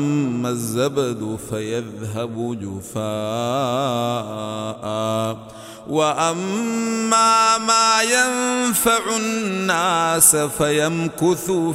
أما الزبد فيذهب جفاء وأما ما ينفع الناس فيمكث